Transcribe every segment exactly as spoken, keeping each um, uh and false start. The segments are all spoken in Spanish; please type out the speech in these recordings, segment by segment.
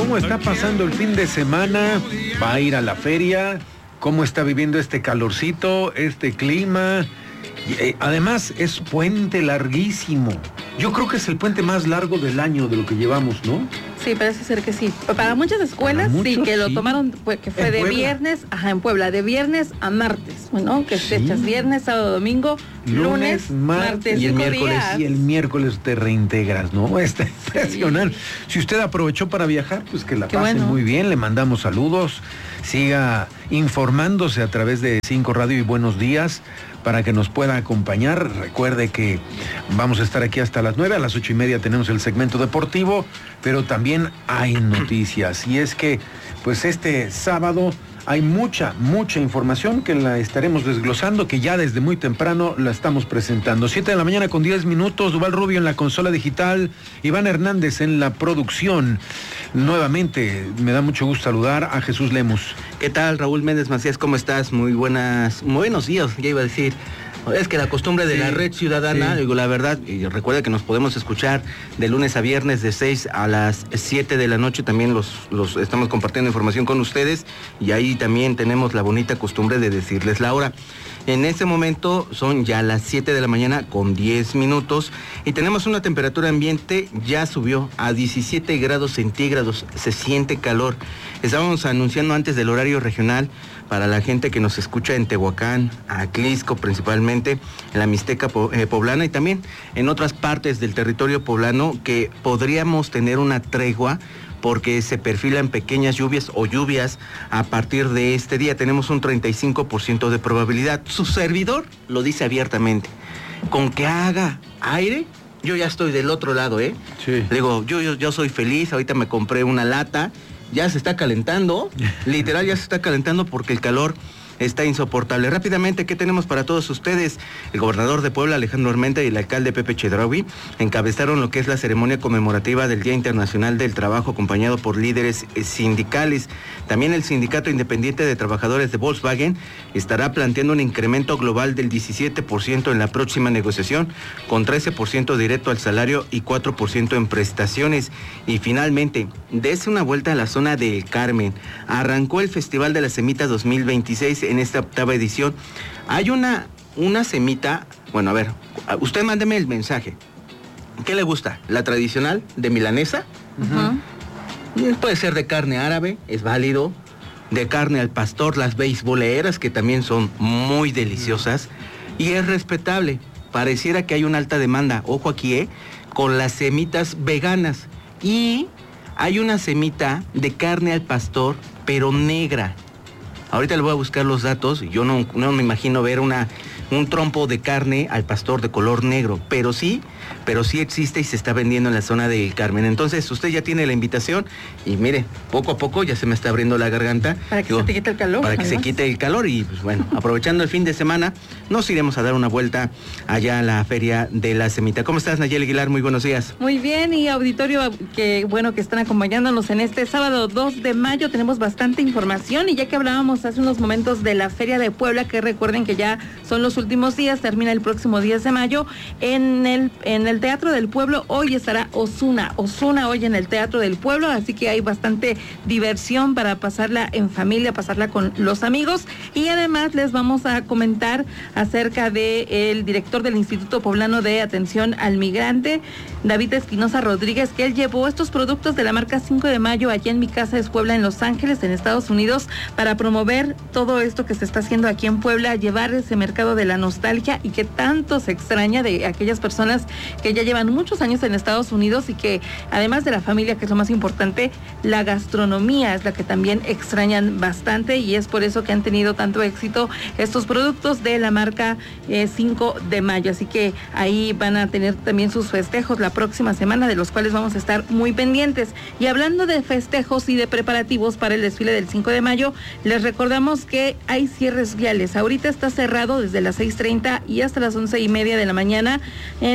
¿cómo está pasando el fin de semana? ¿Va a ir a la feria? ¿Cómo está viviendo este calorcito, este clima? Eh, además, es puente larguísimo. Yo creo que es el puente más largo del año de lo que llevamos, ¿no? Sí, parece ser que sí. Para muchas escuelas, muchos, sí, que lo sí. tomaron, que fue en de Puebla. viernes, ajá, en Puebla, de viernes a martes, bueno, que sí. fechas viernes, sábado, domingo, lunes, lunes martes, y el miércoles, días. y el miércoles te reintegras, ¿no? Está impresionante. Sí. Si usted aprovechó para viajar, pues que la Qué pase bueno. muy bien, le mandamos saludos, siga informándose a través de Cinco Radio y Buenos Días, para que nos pueda acompañar. Recuerde que vamos a estar aquí hasta las nueve, a las ocho y media tenemos el segmento deportivo, pero también hay noticias, y es que pues este sábado hay mucha, mucha información que la estaremos desglosando, que ya desde muy temprano la estamos presentando. siete de la mañana con diez minutos, Duval Rubio en la consola digital, Iván Hernández en la producción. Nuevamente, me da mucho gusto saludar a Jesús Lemus. ¿Qué tal, Raúl Méndez Macías? ¿Cómo estás? Muy buenas, muy buenos días, ya iba a decir. Es que la costumbre de sí, la red ciudadana, sí. digo la verdad, y recuerda que nos podemos escuchar de lunes a viernes de seis a las siete de la noche, también los, los estamos compartiendo información con ustedes, y ahí también tenemos la bonita costumbre de decirles la hora. En este momento son ya las siete de la mañana con diez minutos y tenemos una temperatura ambiente, ya subió a diecisiete grados centígrados, se siente calor. Estábamos anunciando antes del horario regional para la gente que nos escucha en Tehuacán, Atlisco principalmente, en la Mixteca eh, poblana y también en otras partes del territorio poblano, que podríamos tener una tregua porque se perfilan pequeñas lluvias o lluvias a partir de este día. Tenemos un treinta y cinco por ciento de probabilidad. Su servidor lo dice abiertamente. Con que haga aire, yo ya estoy del otro lado, ¿eh? Sí. Digo, yo, yo, yo soy feliz, ahorita me compré una lata, ya se está calentando, literal ya se está calentando porque el calor está insoportable. Rápidamente, ¿qué tenemos para todos ustedes? El gobernador de Puebla, Alejandro Armenta, y el alcalde Pepe Chedraui encabezaron lo que es la ceremonia conmemorativa del Día Internacional del Trabajo, acompañado por líderes sindicales. También el Sindicato Independiente de Trabajadores de Volkswagen estará planteando un incremento global del diecisiete por ciento en la próxima negociación, con trece por ciento directo al salario y cuatro por ciento en prestaciones. Y finalmente, dése una vuelta a la zona del Carmen. Arrancó el Festival de la Semita dos mil veintiséis en esta octava edición. Hay una, una semita, bueno, a ver, usted mándeme el mensaje. ¿Qué le gusta? ¿La tradicional de milanesa? Uh-huh. Puede ser de carne árabe, es válido. De carne al pastor, las beisboleras, que también son muy deliciosas. Y es respetable. Pareciera que hay una alta demanda, ojo aquí, ¿eh? Con las semitas veganas. Y hay una semita de carne al pastor, pero negra. Ahorita le voy a buscar los datos. Yo no, no me imagino ver una, un trompo de carne al pastor de color negro, pero sí, pero sí existe y se está vendiendo en la zona del Carmen. Entonces, usted ya tiene la invitación y mire, poco a poco ya se me está abriendo la garganta. Para que Digo, se te quite el calor. Para que además. se quite el calor y, pues bueno, aprovechando el fin de semana, nos iremos a dar una vuelta allá a la Feria de la Semita. ¿Cómo estás, Nayeli Aguilar? Muy buenos días. Muy bien, y auditorio, que bueno que están acompañándonos en este sábado dos de mayo. Tenemos bastante información, y ya que hablábamos hace unos momentos de la Feria de Puebla, que recuerden que ya son los últimos días, termina el próximo diez de mayo, en el, en el Teatro del Pueblo hoy estará Ozuna, Ozuna hoy en el Teatro del Pueblo, así que hay bastante diversión para pasarla en familia, pasarla con los amigos, y además les vamos a comentar acerca del director del Instituto Poblano de Atención al Migrante, David Espinosa Rodríguez, que él llevó estos productos de la marca cinco de mayo allá en Mi Casa es Puebla, en Los Ángeles, en Estados Unidos, para promover todo esto que se está haciendo aquí en Puebla, llevar ese mercado de la nostalgia y que tanto se extraña de aquellas personas que ya llevan muchos años en Estados Unidos, y que además de la familia, que es lo más importante, la gastronomía es la que también extrañan bastante, y es por eso que han tenido tanto éxito estos productos de la marca eh, cinco de mayo. Así que ahí van a tener también sus festejos la próxima semana, de los cuales vamos a estar muy pendientes. Y hablando de festejos y de preparativos para el desfile del cinco de mayo, les recordamos que hay cierres viales. Ahorita está cerrado desde las seis treinta y hasta las once y media de la mañana en la calzada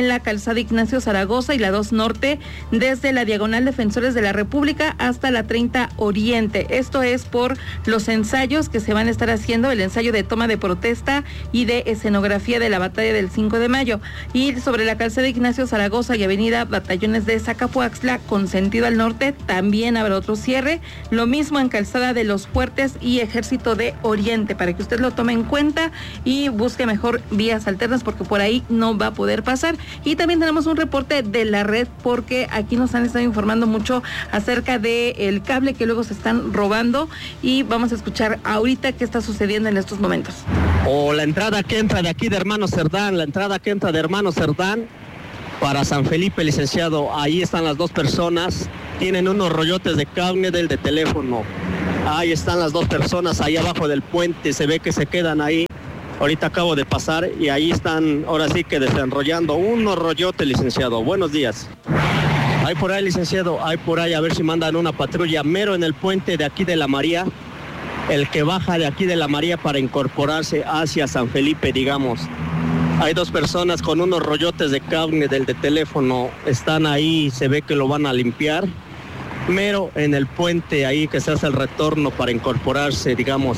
calzada Ignacio Zaragoza y la dos Norte, desde la diagonal Defensores de la República hasta la treinta Oriente. Esto es por los ensayos que se van a estar haciendo, el ensayo de toma de protesta y de escenografía de la batalla del cinco de mayo. Y sobre la calzada Ignacio Zaragoza y avenida Batallones de Zacapuaxtla con sentido al norte también habrá otro cierre. Lo mismo en calzada de Los Fuertes y Ejército de Oriente, para que usted lo tome en cuenta y busque mejor vías alternas, porque por ahí no va a poder pasar. Y también tenemos un reporte de la red, porque aquí nos han estado informando mucho acerca del cable que luego se están robando, y vamos a escuchar ahorita qué está sucediendo en estos momentos. O la entrada que entra de aquí de Hermano Cerdán, la entrada que entra de Hermano Cerdán para San Felipe, licenciado, ahí están las dos personas, tienen unos rollotes de cable del de teléfono, ahí están las dos personas, ahí abajo del puente, se ve que se quedan ahí, ahorita acabo de pasar y ahí están, ahora sí que desenrollando unos rollotes, licenciado. Buenos días. Hay por ahí, licenciado, hay por ahí, a ver si mandan una patrulla mero en el puente de aquí de la María, el que baja de aquí de la María para incorporarse hacia San Felipe, digamos. Hay dos personas con unos rollotes de cable del de teléfono, están ahí, se ve que lo van a limpiar. Mero en el puente ahí que se hace el retorno para incorporarse, digamos.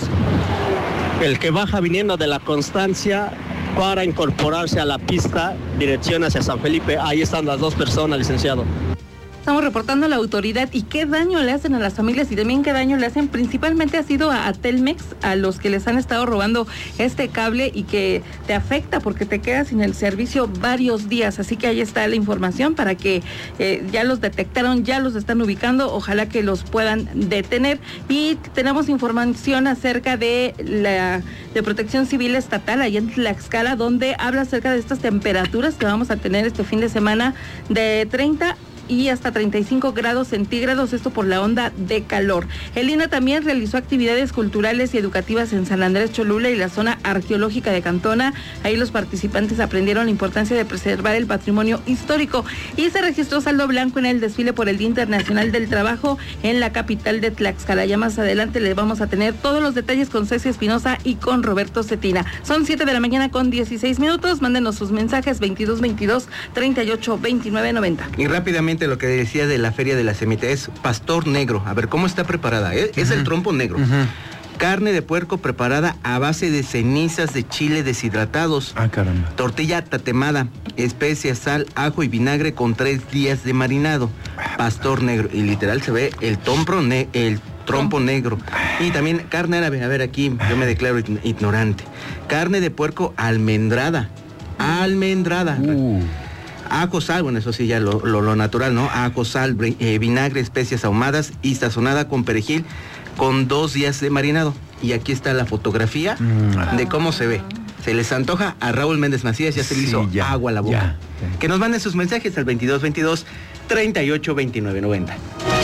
El que baja viniendo de la Constancia para incorporarse a la pista, dirección hacia San Felipe, ahí están las dos personas, licenciado. Estamos reportando a la autoridad y qué daño le hacen a las familias y también qué daño le hacen, principalmente ha sido a, a Telmex, a los que les han estado robando este cable y que te afecta porque te quedas sin el servicio varios días. Así que ahí está la información para que eh, ya los detectaron, ya los están ubicando, ojalá que los puedan detener. Y tenemos información acerca de la de Protección Civil Estatal allá en Tlaxcala, donde habla acerca de estas temperaturas que vamos a tener este fin de semana de treinta y hasta treinta y cinco grados centígrados, esto por la onda de calor. El I N A también realizó actividades culturales y educativas en San Andrés Cholula y la zona arqueológica de Cantona. Ahí los participantes aprendieron la importancia de preservar el patrimonio histórico y se registró saldo blanco en el desfile por el Día Internacional del Trabajo en la capital de Tlaxcala. Ya más adelante les vamos a tener todos los detalles con Ceci Espinosa y con Roberto Cetina. Son siete de la mañana con dieciséis minutos. Mándenos sus mensajes veintidós veintidós treinta y ocho veintinueve noventa. Y rápidamente lo que decía de la Feria de la Semita es pastor negro. A ver, ¿cómo está preparada? ¿Eh? Es uh-huh. el trompo negro. Uh-huh. Carne de puerco preparada a base de cenizas de chile deshidratados. Ah, caramba. Tortilla tatemada, especias, sal, ajo y vinagre con tres días de marinado. Pastor negro. Y literal se ve el tompro ne- el trompo negro. Y también carne árabe. A ver, aquí yo me declaro ignorante. Carne de puerco almendrada. Almendrada. Uh. Ajo, sal, bueno, eso sí ya lo, lo, lo natural, ¿no? Ajo, sal, eh, vinagre, especias ahumadas y sazonada con perejil con dos días de marinado. Y aquí está la fotografía mm. de cómo se ve. Se les antoja a Raúl Méndez Macías, ya se le hizo sí, ya, agua a la boca. Ya, ya. Que nos manden sus mensajes al veintidós veintidós treinta y ocho veintinueve noventa.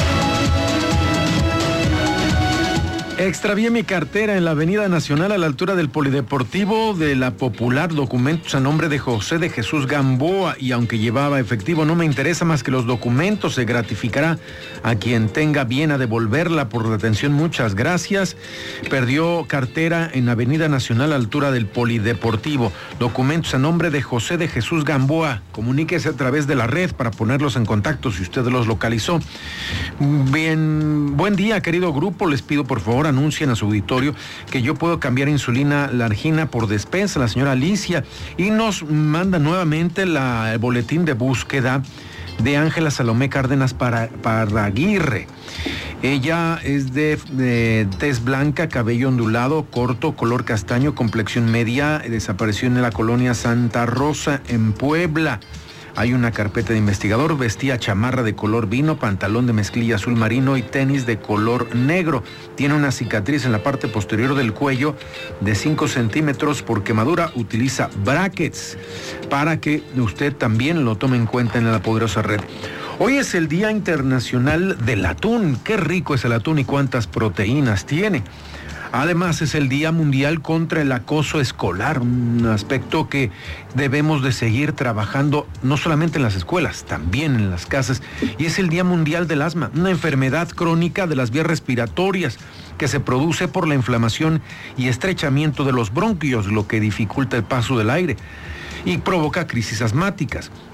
Extravié mi cartera en la Avenida Nacional a la altura del Polideportivo de la Popular, documentos a nombre de José de Jesús Gamboa, y aunque llevaba efectivo no me interesa más que los documentos, se gratificará a quien tenga bien a devolverla. Por la atención, muchas gracias. Perdió cartera en Avenida Nacional a la altura del Polideportivo, documentos a nombre de José de Jesús Gamboa. Comuníquese a través de la red para ponerlos en contacto si usted los localizó. Bien, buen día, querido grupo, les pido por favor anuncien a su auditorio que yo puedo cambiar insulina Largina por Despensa, la señora Alicia, y nos manda nuevamente la, el boletín de búsqueda de Ángela Salomé Cárdenas para, para Aguirre. Ella es de, de tez blanca, cabello ondulado, corto, color castaño, complexión media, desapareció en la colonia Santa Rosa, en Puebla. Hay una carpeta de investigador, vestía chamarra de color vino, pantalón de mezclilla azul marino y tenis de color negro. Tiene una cicatriz en la parte posterior del cuello de cinco centímetros por quemadura. Utiliza brackets para que usted también lo tome en cuenta en la poderosa red. Hoy es el Día Internacional del Atún. Qué rico es el atún y cuántas proteínas tiene. Además, es el Día Mundial contra el Acoso Escolar, un aspecto que debemos de seguir trabajando no solamente en las escuelas, también en las casas. Y es el Día Mundial del Asma, una enfermedad crónica de las vías respiratorias que se produce por la inflamación y estrechamiento de los bronquios, lo que dificulta el paso del aire y provoca crisis asmáticas.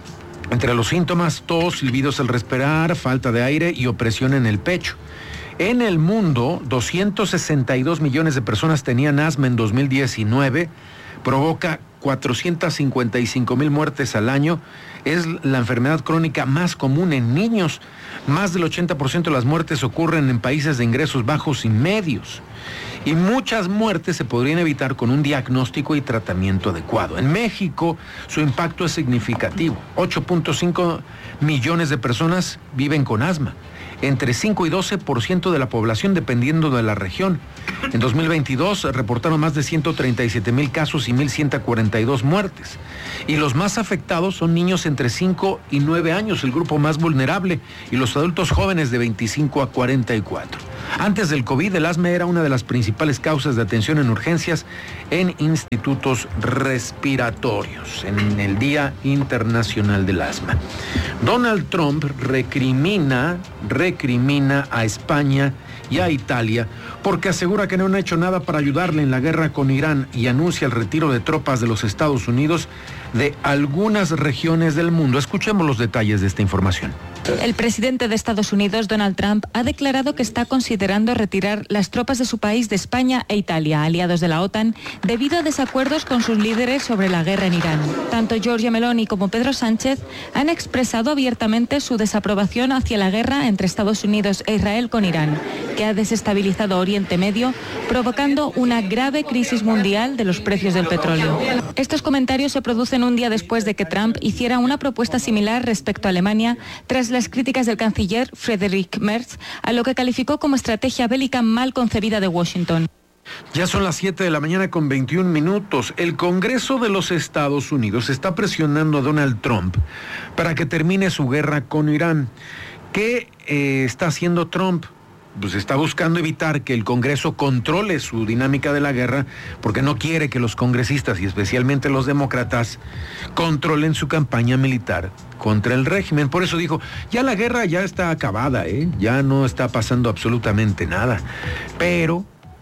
Entre los síntomas, tos, silbidos al respirar, falta de aire y opresión en el pecho. En el mundo, doscientos sesenta y dos millones de personas tenían asma en dos mil diecinueve, provoca cuatrocientas cincuenta y cinco mil muertes al año, es la enfermedad crónica más común en niños. Más del ochenta por ciento de las muertes ocurren en países de ingresos bajos y medios. Y muchas muertes se podrían evitar con un diagnóstico y tratamiento adecuado. En México, su impacto es significativo. ocho punto cinco millones de personas viven con asma, entre cinco y doce por ciento de la población dependiendo de la región. En dos mil veintidós reportaron más de ciento treinta y siete mil casos y mil ciento cuarenta y dos muertes. Y los más afectados son niños entre cinco y nueve años, el grupo más vulnerable, y los adultos jóvenes de veinticinco a cuarenta y cuatro. Antes del COVID, el asma era una de las principales causas de atención en urgencias en institutos respiratorios, en el Día Internacional del Asma. Donald Trump recrimina, recrimina a España y a Italia porque asegura que no han hecho nada para ayudarle en la guerra con Irán y anuncia el retiro de tropas de los Estados Unidos de algunas regiones del mundo. Escuchemos los detalles de esta información. El presidente de Estados Unidos, Donald Trump, ha declarado que está considerando retirar las tropas de su país de España e Italia, aliados de la OTAN, debido a desacuerdos con sus líderes sobre la guerra en Irán. Tanto Giorgia Meloni como Pedro Sánchez han expresado abiertamente su desaprobación hacia la guerra entre Estados Unidos e Israel con Irán, que ha desestabilizado Oriente Medio, provocando una grave crisis mundial de los precios del petróleo. Estos comentarios se producen un día después de que Trump hiciera una propuesta similar respecto a Alemania, tras las críticas del canciller Friedrich Merz a lo que calificó como estrategia bélica mal concebida de Washington. Ya son las siete de la mañana con veintiún minutos. El Congreso de los Estados Unidos está presionando a Donald Trump para que termine su guerra con Irán. ¿Qué eh, está haciendo Trump? Pues está buscando evitar que el Congreso controle su dinámica de la guerra, porque no quiere que los congresistas y especialmente los demócratas controlen su campaña militar contra el régimen. Por eso dijo, ya la guerra ya está acabada, ¿eh? Ya no está pasando absolutamente nada. Pero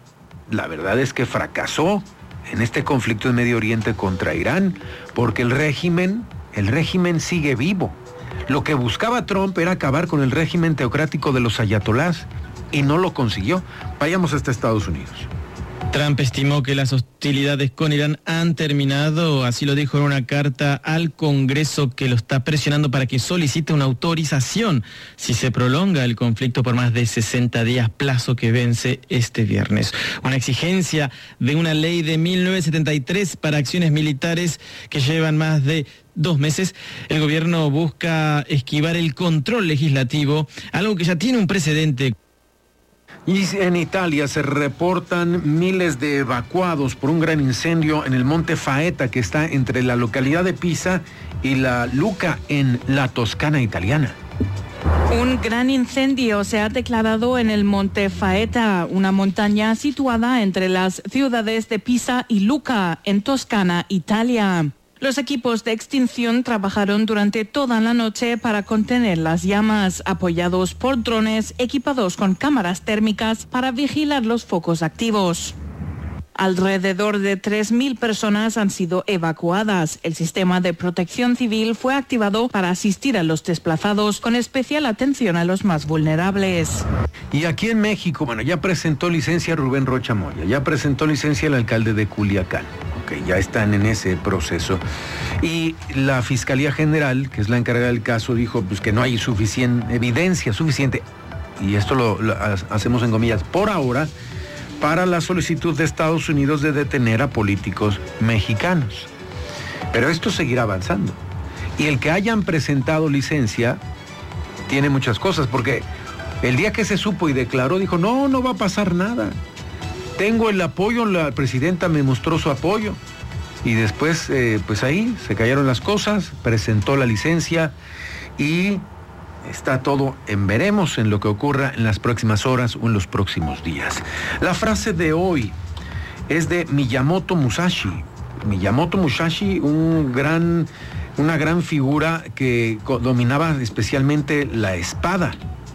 la verdad es que fracasó en este conflicto en Medio Oriente contra Irán, porque el régimen, el régimen sigue vivo. Lo que buscaba Trump era acabar con el régimen teocrático de los ayatolás, y no lo consiguió. Vayamos hasta Estados Unidos. Trump estimó que las hostilidades con Irán han terminado, así lo dijo en una carta al Congreso que lo está presionando para que solicite una autorización si se prolonga el conflicto por más de sesenta días, plazo que vence este viernes. Una exigencia de una ley de mil novecientos setenta y tres para acciones militares que llevan más de dos meses. El gobierno busca esquivar el control legislativo, algo que ya tiene un precedente. Y en Italia se reportan miles de evacuados por un gran incendio en el monte Faeta, que está entre la localidad de Pisa y la Lucca, en la Toscana italiana. Un gran incendio se ha declarado en el monte Faeta, una montaña situada entre las ciudades de Pisa y Lucca, en Toscana, Italia. Los equipos de extinción trabajaron durante toda la noche para contener las llamas, apoyados por drones equipados con cámaras térmicas para vigilar los focos activos. Alrededor de tres mil personas han sido evacuadas. El sistema de protección civil fue activado para asistir a los desplazados, con especial atención a los más vulnerables. Y aquí en México, bueno, ya presentó licencia Rubén Rocha Moya, ya presentó licencia el alcalde de Culiacán. Que ya están en ese proceso. Y la Fiscalía General, que es la encargada del caso, dijo pues que no hay suficiente evidencia suficiente, y esto lo, lo hacemos en comillas, por ahora, para la solicitud de Estados Unidos de detener a políticos mexicanos. Pero esto seguirá avanzando. Y el que hayan presentado licencia tiene muchas cosas, porque el día que se supo y declaró, dijo, no, no va a pasar nada. Tengo el apoyo, la presidenta me mostró su apoyo. Y después, eh, pues ahí se cayeron las cosas, presentó la licencia y está todo en veremos en lo que ocurra en las próximas horas o en los próximos días. La frase de hoy es de Miyamoto Musashi. Miyamoto Musashi, un gran, una gran figura que dominaba especialmente la espada,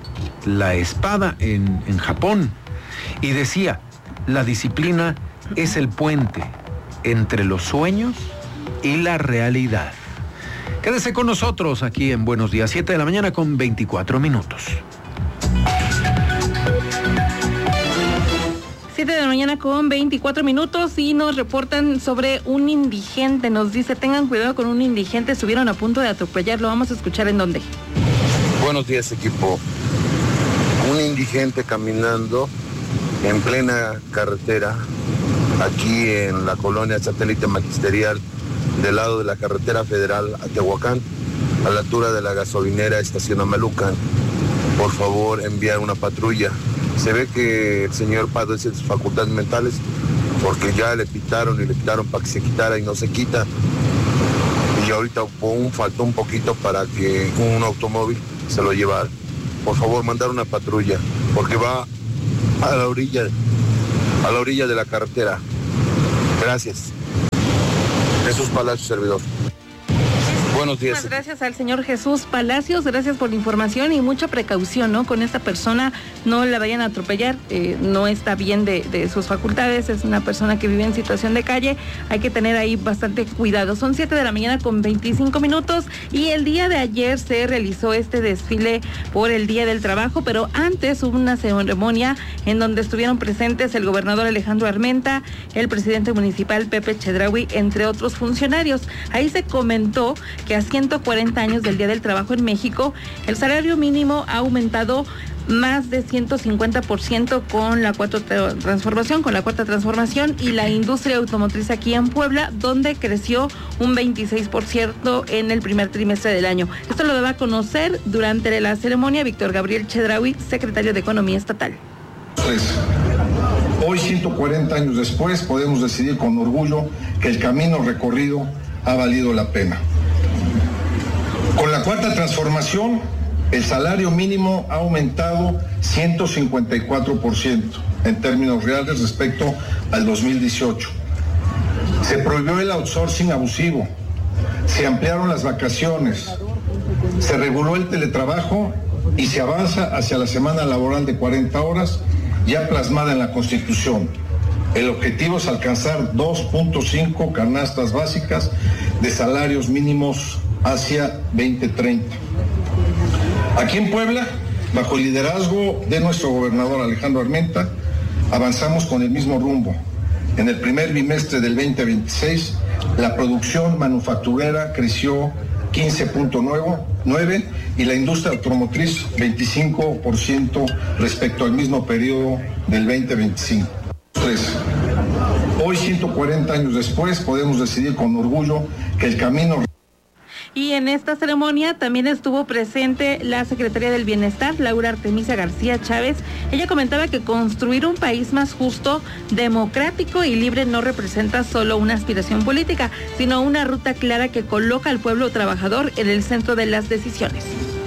la espada en, en Japón. Y decía, la disciplina es el puente entre los sueños y la realidad. Quédese con nosotros aquí en Buenos Días, siete de la mañana con veinticuatro minutos. siete de la mañana con veinticuatro minutos y nos reportan sobre un indigente. Nos dice, tengan cuidado con un indigente, estuvieron a punto de atropellarlo. Vamos a escuchar en dónde. Buenos días, equipo. Un indigente caminando en plena carretera, aquí en la colonia Satélite Magisterial, del lado de la carretera federal a Tehuacán, a la altura de la gasolinera Estación Amalucan. Por favor, enviar una patrulla. Se ve que el señor padece sus facultades mentales porque ya le pitaron y le pitaron para que se quitara y no se quita. Y ahorita un, faltó un poquito para que un automóvil se lo llevara. Por favor, mandar una patrulla porque va a la orilla, a la orilla de la carretera. Gracias. Jesús Palacios, servidor. Buenos días. Muchas gracias al señor Jesús Palacios, gracias por la información y mucha precaución, ¿no? Con esta persona, no la vayan a atropellar, eh, no está bien de, de sus facultades, es una persona que vive en situación de calle, hay que tener ahí bastante cuidado. Son siete de la mañana con veinticinco minutos y el día de ayer se realizó este desfile por el Día del Trabajo, pero antes hubo una ceremonia en donde estuvieron presentes el gobernador Alejandro Armenta, el presidente municipal Pepe Chedraui, entre otros funcionarios. Ahí se comentó que a ciento cuarenta años del Día del Trabajo en México, el salario mínimo ha aumentado más de ciento cincuenta por ciento con la cuarta transformación, con la cuarta transformación y la industria automotriz aquí en Puebla, donde creció un veintiséis por ciento en el primer trimestre del año. Esto lo daba a conocer durante la ceremonia Víctor Gabriel Chedraui, secretario de Economía Estatal. Pues, hoy, ciento cuarenta años después, podemos decidir con orgullo que el camino recorrido ha valido la pena. Con la cuarta transformación, el salario mínimo ha aumentado ciento cincuenta y cuatro por ciento en términos reales respecto al dos mil dieciocho. Se prohibió el outsourcing abusivo, se ampliaron las vacaciones, se reguló el teletrabajo y se avanza hacia la semana laboral de cuarenta horas ya plasmada en la Constitución. El objetivo es alcanzar dos punto cinco canastas básicas de salarios mínimos hacia veinte treinta. Aquí en Puebla, bajo el liderazgo de nuestro gobernador Alejandro Armenta, avanzamos con el mismo rumbo. En el primer bimestre del veinte veintiséis, la producción manufacturera creció quince punto nueve y la industria automotriz veinticinco por ciento respecto al mismo periodo del veinte veinticinco. Tres. Hoy, ciento cuarenta años después, podemos decidir con orgullo que el camino... Y en esta ceremonia también estuvo presente la secretaria del Bienestar, Laura Artemisia García Chávez. Ella comentaba que construir un país más justo, democrático y libre no representa solo una aspiración política, sino una ruta clara que coloca al pueblo trabajador en el centro de las decisiones.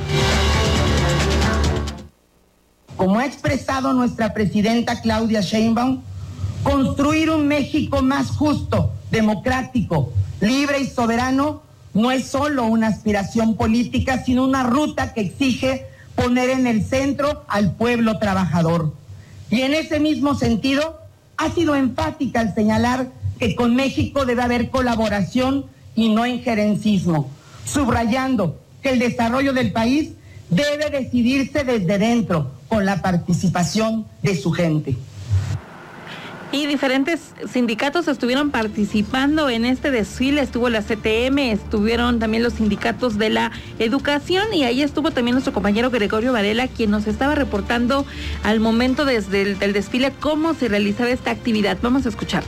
Como ha expresado nuestra presidenta Claudia Sheinbaum, construir un México más justo, democrático, libre y soberano no es solo una aspiración política, sino una ruta que exige poner en el centro al pueblo trabajador. Y en ese mismo sentido, ha sido enfática al señalar que con México debe haber colaboración y no injerencismo, subrayando que el desarrollo del país debe decidirse desde dentro, con la participación de su gente. Y diferentes sindicatos estuvieron participando en este desfile, estuvo la C T M, estuvieron también los sindicatos de la educación y ahí estuvo también nuestro compañero Gregorio Varela, quien nos estaba reportando al momento desde el del desfile cómo se realizaba esta actividad. Vamos a escuchar.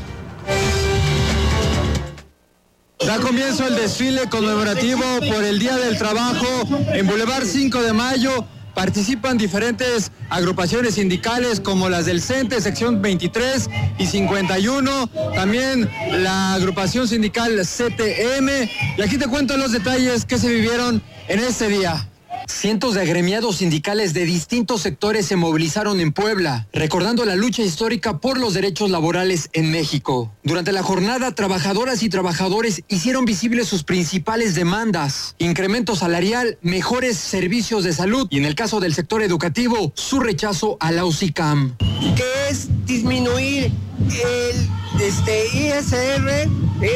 Da comienzo el desfile conmemorativo por el Día del Trabajo en Boulevard cinco de Mayo. Participan diferentes agrupaciones sindicales como las del CENTE, sección veintitrés y cincuenta y uno, también la agrupación sindical C T M, y aquí te cuento los detalles que se vivieron en este día. Cientos de agremiados sindicales de distintos sectores se movilizaron en Puebla, recordando la lucha histórica por los derechos laborales en México. Durante la jornada, trabajadoras y trabajadores hicieron visibles sus principales demandas: incremento salarial, mejores servicios de salud y, en el caso del sector educativo, su rechazo a la U C I C A M. Que es disminuir el este, I S R, ¿eh?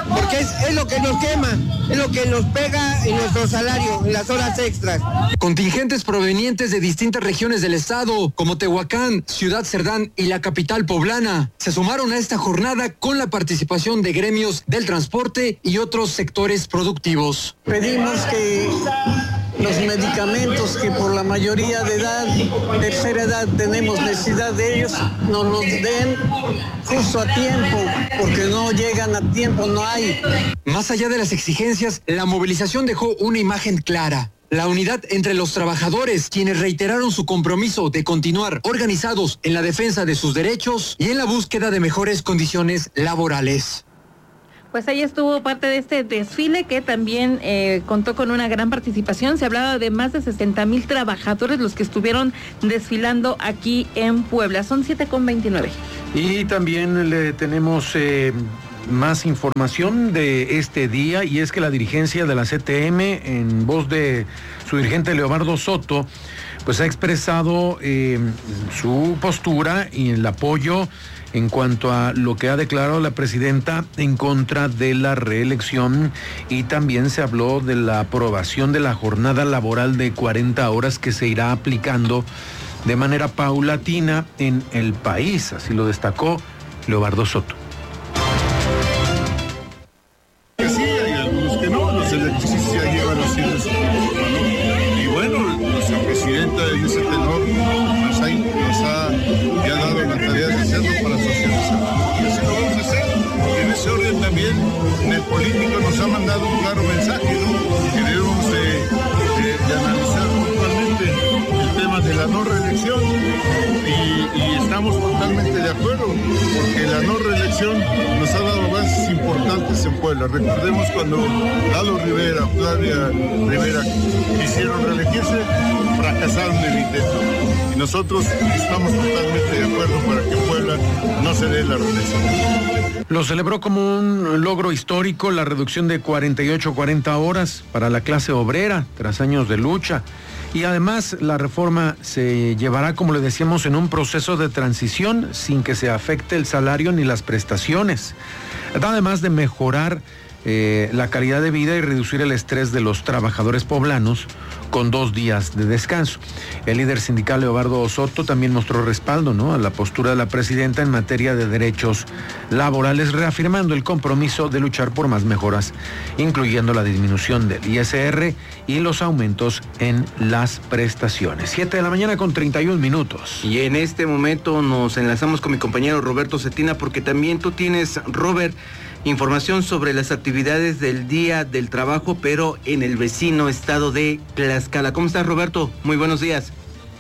porque es, es lo que nos quema, es lo que nos pega en nuestro salario, en las horas extras. Contingentes provenientes de distintas regiones del estado, como Tehuacán, Ciudad Cerdán y la capital poblana, se sumaron a esta jornada con la participación de gremios del transporte y otros sectores productivos. Pedimos que los medicamentos que por la mayoría de edad, tercera edad, tenemos necesidad de ellos, nos los den justo a tiempo, porque no llegan a tiempo, no hay. Más allá de las exigencias, la movilización dejó una imagen clara. La unidad entre los trabajadores, quienes reiteraron su compromiso de continuar organizados en la defensa de sus derechos y en la búsqueda de mejores condiciones laborales. Pues ahí estuvo parte de este desfile que también eh, contó con una gran participación. Se hablaba de más de sesenta mil trabajadores los que estuvieron desfilando aquí en Puebla. Son siete con veintinueve. Y también le tenemos eh, más información de este día, y es que la dirigencia de la C T M, en voz de su dirigente Leobardo Soto, pues ha expresado eh, su postura y el apoyo en cuanto a lo que ha declarado la presidenta en contra de la reelección, y también se habló de la aprobación de la jornada laboral de cuarenta horas que se irá aplicando de manera paulatina en el país, así lo destacó Leobardo Soto. Que sí, hay algunos que no, los electricistas ya llevan los hilos, ¿no? Y bueno, nuestra presidenta en ese tenor nos ha, nos ha ya dado la tarea de hacerlo para socializar. Y así lo vamos a hacer. En ese orden también, en el político nos ha mandado un claro mensaje, ¿no? Que debemos de, de, de analizar puntualmente el tema de la no reelección, y, y estamos totalmente de acuerdo, porque la no reelección nos ha dado avances importantes en Puebla. Recordemos cuando Lalo Rivera, Flavia Rivera quisieron reelegirse, fracasaron en el intento. Y nosotros estamos totalmente de acuerdo para que Puebla no se dé la reelección. Lo celebró como un logro histórico la reducción de cuarenta y ocho a cuarenta horas para la clase obrera tras años de lucha. Y además la reforma se llevará, como le decíamos, en un proceso de transición sin que se afecte el salario ni las prestaciones. Además de mejorar eh, la calidad de vida y reducir el estrés de los trabajadores poblanos con dos días de descanso. El líder sindical Leobardo Soto también mostró respaldo, ¿no?, a la postura de la presidenta en materia de derechos laborales, reafirmando el compromiso de luchar por más mejoras, incluyendo la disminución del I S R y los aumentos en las prestaciones. Siete de la mañana con treinta y un minutos. Y en este momento nos enlazamos con mi compañero Roberto Cetina, porque también tú tienes, Robert, información sobre las actividades del Día del Trabajo, pero en el vecino estado de Tlaxcala. ¿Cómo estás, Roberto? Muy buenos días.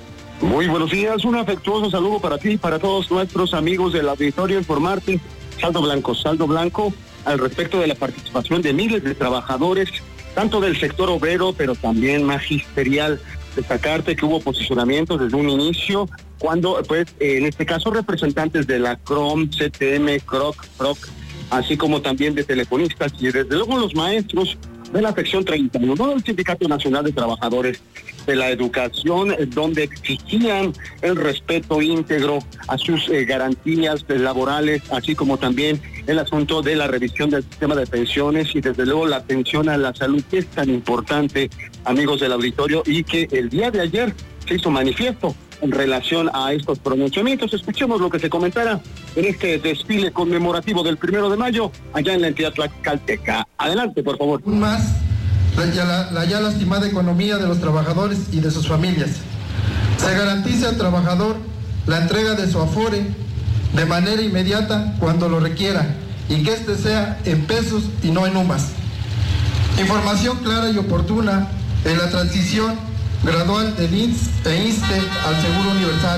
Muy buenos días, un afectuoso saludo para ti y para todos nuestros amigos del auditorio. Informarte, saldo blanco, saldo blanco, al respecto de la participación de miles de trabajadores, tanto del sector obrero, pero también magisterial. Destacarte que hubo posicionamientos desde un inicio, cuando, pues, en este caso, representantes de la C R O M, C T M, C R O C, C R O C, así como también de telefonistas y desde luego los maestros de la sección treinta y uno del Sindicato Nacional de Trabajadores de la Educación, donde exigían el respeto íntegro a sus eh, garantías laborales, así como también el asunto de la revisión del sistema de pensiones y desde luego la atención a la salud, que es tan importante, amigos del auditorio, y que el día de ayer se hizo manifiesto en relación a estos pronunciamientos. Escuchemos lo que se comentara en este desfile conmemorativo del primero de mayo allá en la entidad tlaxcalteca. Adelante, por favor. Un más, la, la ya lastimada economía de los trabajadores y de sus familias. Se garantiza al trabajador la entrega de su afore de manera inmediata cuando lo requiera, y que este sea en pesos y no en UMAS. Información clara y oportuna en la transición gradual del I M S S e I S S S T E al Seguro Universal.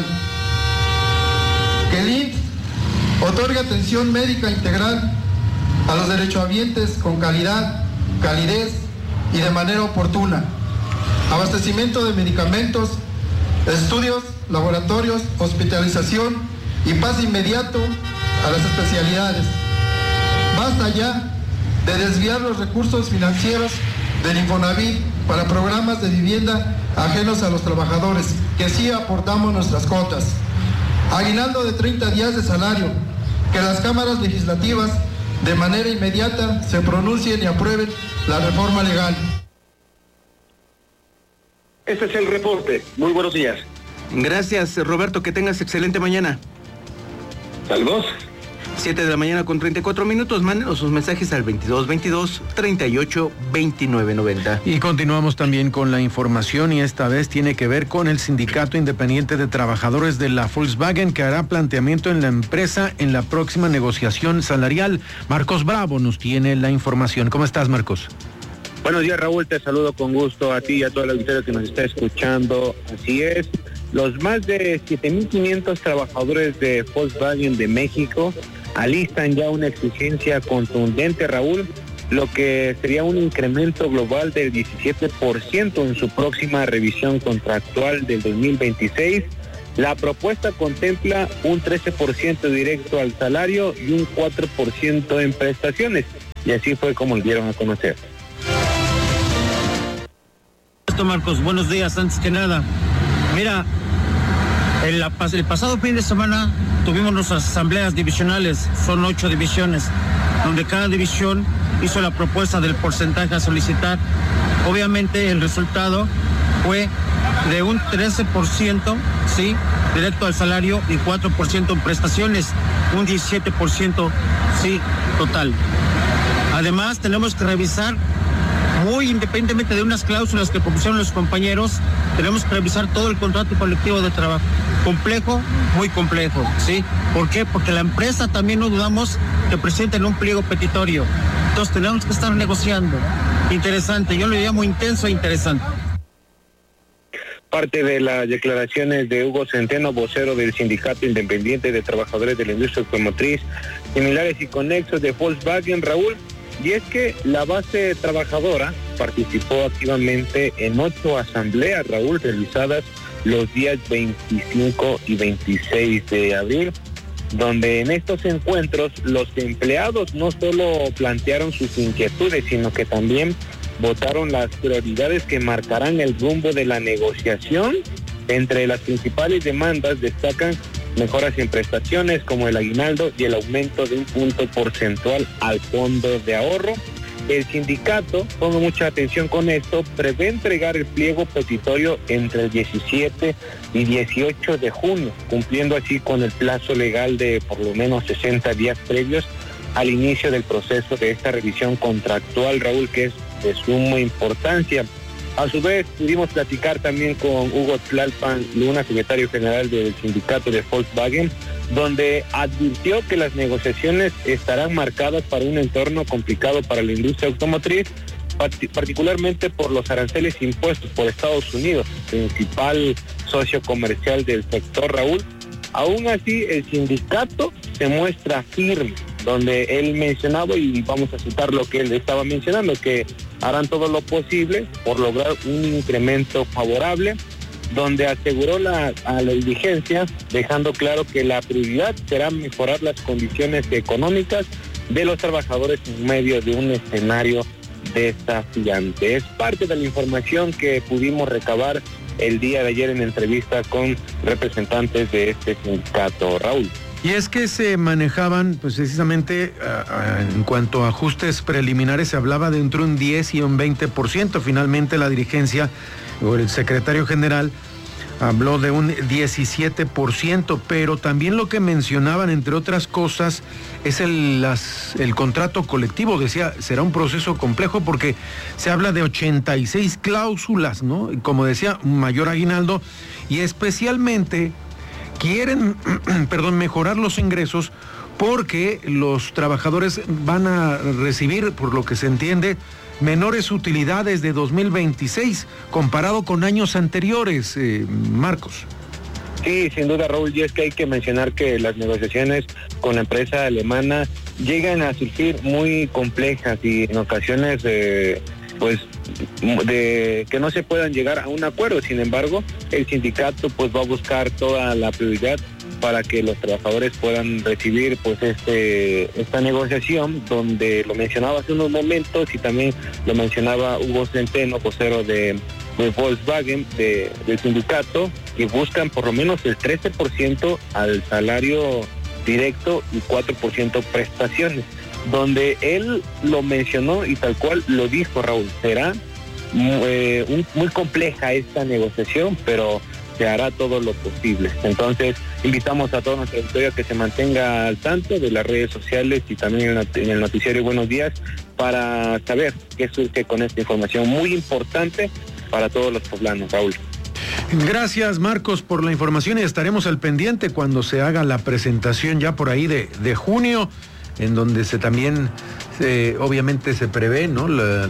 Que el I M S S otorgue atención médica integral a los derechohabientes con calidad, calidez y de manera oportuna. Abastecimiento de medicamentos, estudios, laboratorios, hospitalización y pase inmediato a las especialidades. Basta ya de desviar los recursos financieros del Infonavit para programas de vivienda ajenos a los trabajadores, que sí aportamos nuestras cotas. Aguinaldo de treinta días de salario, que las cámaras legislativas de manera inmediata se pronuncien y aprueben la reforma legal. Este es el reporte. Muy buenos días. Gracias, Roberto. Que tengas excelente mañana. Saludos. siete de la mañana con treinta y cuatro minutos. Mándenos sus mensajes al veintidós veintidós, treinta y ocho, veintinueve noventa. Y continuamos también con la información, y esta vez tiene que ver con el Sindicato Independiente de Trabajadores de la Volkswagen, que hará planteamiento en la empresa en la próxima negociación salarial. Marcos Bravo nos tiene la información. ¿Cómo estás, Marcos? Buenos días, Raúl. Te saludo con gusto a ti y a toda la audiencia que nos está escuchando. Así es. Los más de siete mil quinientos trabajadores de Volkswagen de México alistan ya una exigencia contundente, Raúl, lo que sería un incremento global del diecisiete por ciento en su próxima revisión contractual del dos mil veintiséis. La propuesta contempla un trece por ciento directo al salario y un cuatro por ciento en prestaciones, y así fue como lo dieron a conocer. Marcos, buenos días. Antes que nada, mira, el, el pasado fin de semana tuvimos nuestras asambleas divisionales, son ocho divisiones, donde cada división hizo la propuesta del porcentaje a solicitar. Obviamente el resultado fue de un trece por ciento, sí, directo al salario, y cuatro por ciento en prestaciones, un diecisiete por ciento, sí, total. Además, tenemos que revisar, muy independientemente de unas cláusulas que propusieron los compañeros, tenemos que revisar todo el contrato colectivo de trabajo. Complejo, muy complejo, ¿sí? ¿Por qué? Porque la empresa también no dudamos que presenten un pliego petitorio. Entonces tenemos que estar negociando. Interesante, yo lo llamo intenso e interesante. Parte de las declaraciones de Hugo Centeno, vocero del Sindicato Independiente de Trabajadores de la Industria Automotriz, similares y conexos de Volkswagen, Raúl. Y es que la base trabajadora participó activamente en ocho asambleas, Raúl, realizadas los días veinticinco y veintiséis de abril, donde en estos encuentros los empleados no solo plantearon sus inquietudes, sino que también votaron las prioridades que marcarán el rumbo de la negociación. Entre las principales demandas destacan mejoras en prestaciones como el aguinaldo y el aumento de un punto porcentual al fondo de ahorro. El sindicato, pongo mucha atención con esto, prevé entregar el pliego petitorio entre el diecisiete y dieciocho de junio, cumpliendo así con el plazo legal de por lo menos sesenta días previos al inicio del proceso de esta revisión contractual, Raúl, que es de suma importancia. A su vez, pudimos platicar también con Hugo Tlalpan Luna, secretario general del sindicato de Volkswagen, donde advirtió que las negociaciones estarán marcadas para un entorno complicado para la industria automotriz, particularmente por los aranceles impuestos por Estados Unidos, principal socio comercial del sector, Raúl. Aún así, el sindicato se muestra firme, donde él mencionaba, y vamos a citar lo que él estaba mencionando, que harán todo lo posible por lograr un incremento favorable, donde aseguró la, a la diligencia, dejando claro que la prioridad será mejorar las condiciones económicas de los trabajadores en medio de un escenario desafiante. Es parte de la información que pudimos recabar el día de ayer en entrevista con representantes de este sindicato, Raúl. Y es que se manejaban, pues precisamente uh, uh, en cuanto a ajustes preliminares, se hablaba de entre un diez y un veinte por ciento. Finalmente la dirigencia, o el secretario general, habló de un diecisiete por ciento, pero también lo que mencionaban, entre otras cosas, es el, las, el contrato colectivo. Decía, será un proceso complejo porque se habla de ochenta y seis cláusulas, ¿no? Como decía, un mayor aguinaldo, y especialmente quieren, perdón, mejorar los ingresos porque los trabajadores van a recibir, por lo que se entiende, menores utilidades de dos mil veintiséis comparado con años anteriores, eh, Marcos. Sí, sin duda, Raúl, y es que hay que mencionar que las negociaciones con la empresa alemana llegan a surgir muy complejas y en ocasiones eh, pues de que no se puedan llegar a un acuerdo. Sin embargo, el sindicato pues va a buscar toda la prioridad para que los trabajadores puedan recibir pues este esta negociación, donde lo mencionaba hace unos momentos y también lo mencionaba Hugo Centeno, vocero de, de Volkswagen, de, del sindicato, que buscan por lo menos el trece por ciento al salario directo y cuatro por ciento prestaciones. donde él lo mencionó y tal cual lo dijo, Raúl. Será eh, un, muy compleja esta negociación, pero se hará todo lo posible. Entonces, invitamos a toda nuestra auditoría que se mantenga al tanto de las redes sociales y también en el noticiario Buenos Días para saber qué surge con esta información muy importante para todos los poblanos, Raúl. Gracias, Marcos, por la información y estaremos al pendiente cuando se haga la presentación ya por ahí de, de junio, en donde se también eh, obviamente se prevé, ¿no? La, la,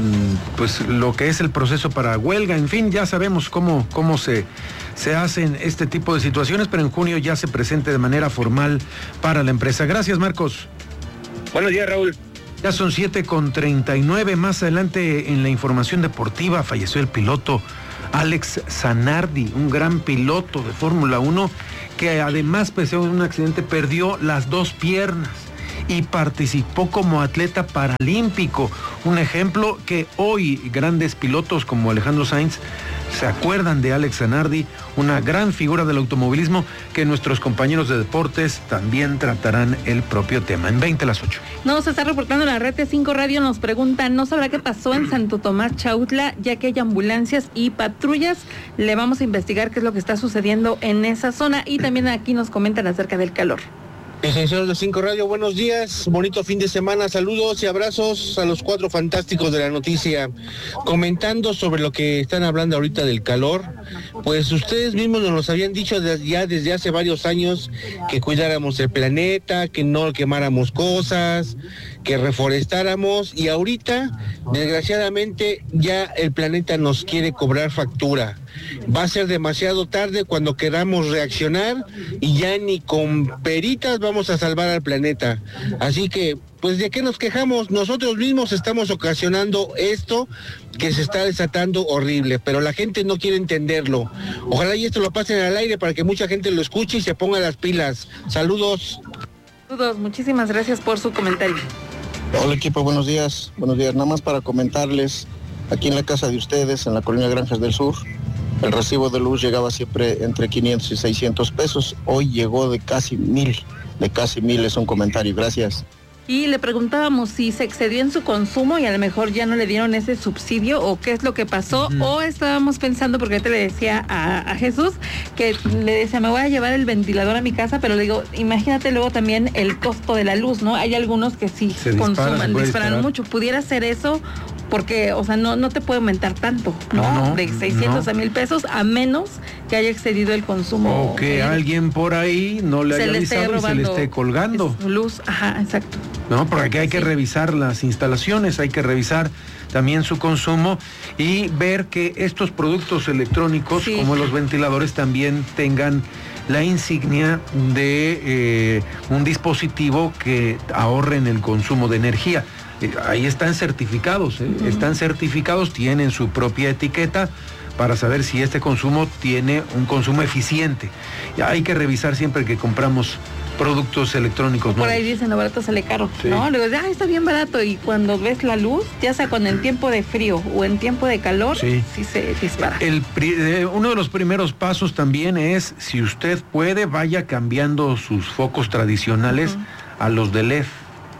pues lo que es el proceso para huelga, en fin, ya sabemos cómo, cómo se, se hacen este tipo de situaciones, pero en junio ya se presente de manera formal para la empresa. Gracias, Marcos. Buenos días, Raúl. Ya son siete con treinta y nueve. Más adelante en la información deportiva falleció el piloto Alex Zanardi, un gran piloto de Fórmula uno que además, pese a un accidente, perdió las dos piernas y participó como atleta paralímpico. Un ejemplo que hoy grandes pilotos como Alejandro Sainz se acuerdan de Alex Zanardi, una gran figura del automovilismo que nuestros compañeros de deportes también tratarán el propio tema. En veinte a las ocho. Nos está reportando la red T cinco Radio, nos preguntan, ¿no sabrá qué pasó en Santo Tomás Chautla? Ya que hay ambulancias y patrullas, le vamos a investigar qué es lo que está sucediendo en esa zona y también aquí nos comentan acerca del calor. Licenciados de cinco Radio, buenos días, bonito fin de semana, saludos y abrazos a los cuatro fantásticos de la noticia. Comentando sobre lo que están hablando ahorita del calor, pues ustedes mismos nos los habían dicho ya desde hace varios años que cuidáramos el planeta, que no quemáramos cosas, que reforestáramos, y ahorita, desgraciadamente, ya el planeta nos quiere cobrar factura. Va a ser demasiado tarde cuando queramos reaccionar y ya ni con peritas vamos a salvar al planeta. Así que, pues, ¿de qué nos quejamos? Nosotros mismos estamos ocasionando esto que se está desatando horrible, pero la gente no quiere entenderlo. Ojalá y esto lo pasen al aire para que mucha gente lo escuche y se ponga las pilas. Saludos. Saludos, muchísimas gracias por su comentario. Hola equipo, buenos días. Buenos días, nada más para comentarles, aquí en la casa de ustedes, en la colonia Granjas del Sur, el recibo de luz llegaba siempre entre quinientos y seiscientos pesos, hoy llegó de casi mil, de casi mil, es un comentario, gracias. Y le preguntábamos si se excedió en su consumo y a lo mejor ya no le dieron ese subsidio o qué es lo que pasó, uh-huh. O estábamos pensando, porque ahorita le decía a, a Jesús, que le decía, me voy a llevar el ventilador a mi casa, pero le digo, imagínate luego también el costo de la luz, ¿no? Hay algunos que sí se consuman, dispara, disparan mucho, pudiera ser eso, porque, o sea, no, no te puede aumentar tanto, ¿no? no, no de seiscientos no. a mil pesos, a menos que haya excedido el consumo. O que alguien por ahí no le haya avisado y se le esté colgando. Luz, ajá, exacto. No, porque aquí hay que sí. revisar las instalaciones, hay que revisar también su consumo y ver que estos productos electrónicos, sí. como los ventiladores, también tengan la insignia de eh, un dispositivo que ahorre en el consumo de energía. Eh, ahí están certificados, eh, uh-huh. están certificados, tienen su propia etiqueta para saber si este consumo tiene un consumo eficiente. Y hay que revisar siempre que compramos productos electrónicos. Por ahí dicen, lo barato sale caro, sí. ¿no? Luego, ah, está bien barato, y cuando ves la luz, ya sea cuando en tiempo de frío o en tiempo de calor, sí, sí se dispara. El, uno de los primeros pasos también es, si usted puede, vaya cambiando sus focos tradicionales uh-huh. a los de L E D.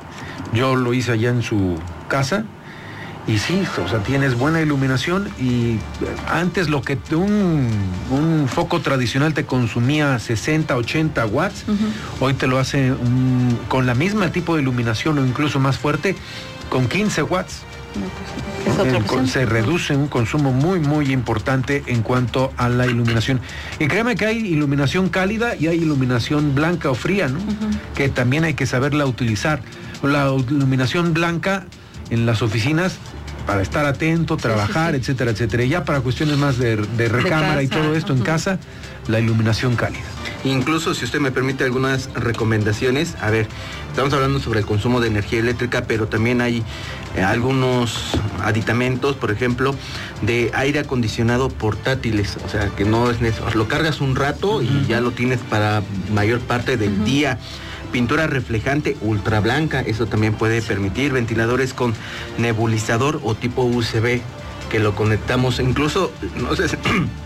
Yo lo hice allá en su casa, y sí, o sea, tienes buena iluminación, y antes lo que un, un foco tradicional te consumía sesenta, ochenta watts, uh-huh. hoy te lo hace un, con la misma tipo de iluminación o incluso más fuerte, con quince watts. No, pues, ¿es otra se reduce un consumo muy, muy importante en cuanto a la iluminación. Y créeme que hay iluminación cálida y hay iluminación blanca o fría, ¿no? Uh-huh. Que también hay que saberla utilizar. La iluminación blanca en las oficinas, para estar atento, trabajar, sí, sí, sí. etcétera, etcétera. Y ya para cuestiones más de, de recámara de casa, y todo esto, uh-huh. en casa, la iluminación cálida. Incluso, si usted me permite algunas recomendaciones, a ver, estamos hablando sobre el consumo de energía eléctrica, pero también hay eh, algunos aditamentos, por ejemplo, de aire acondicionado portátiles, o sea, que no es necesario, lo cargas un rato uh-huh. y ya lo tienes para mayor parte del uh-huh. día. Pintura reflejante ultra blanca, eso también puede permitir. Ventiladores con nebulizador o tipo U S B, que lo conectamos, incluso, no sé,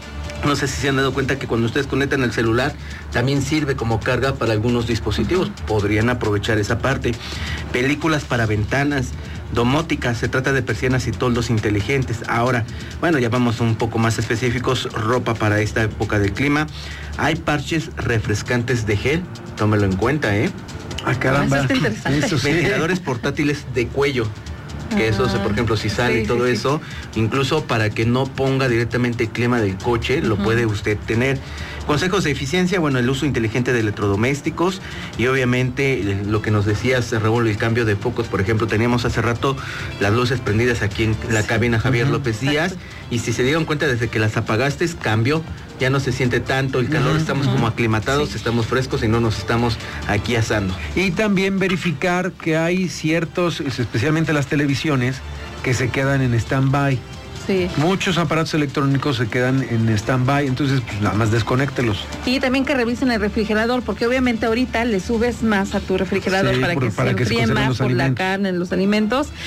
No sé si se han dado cuenta que cuando ustedes conectan el celular, también sirve como carga para algunos dispositivos. Podrían aprovechar esa parte. Películas para ventanas, domótica, se trata de persianas y toldos inteligentes. Ahora, bueno, ya vamos un poco más específicos, ropa para esta época del clima. Hay parches refrescantes de gel, tómelo en cuenta, ¿eh? Ah, caramba. Eso está interesante. Eso sí. Ventiladores portátiles de cuello, que eso, por ejemplo, si sale sí, y todo sí, eso, sí. incluso para que no ponga directamente el clima del coche, lo uh-huh. puede usted tener. Consejos de eficiencia, bueno, el uso inteligente de electrodomésticos y obviamente lo que nos decías, Raúl, el cambio de focos. Por ejemplo, teníamos hace rato las luces prendidas aquí en la cabina Javier uh-huh. López Díaz, y si se dieron cuenta desde que las apagaste, cambió, ya no se siente tanto el calor, uh-huh. estamos como aclimatados, sí. estamos frescos y no nos estamos aquí asando. Y también verificar que hay ciertos, especialmente las televisiones, que se quedan en stand-by. Sí. Muchos aparatos electrónicos se quedan en stand-by, entonces pues nada más desconéctelos. Y también que revisen el refrigerador, porque obviamente ahorita le subes más a tu refrigerador sí, para, por, que para que se enfríe más por alimentos. La carne, los alimentos.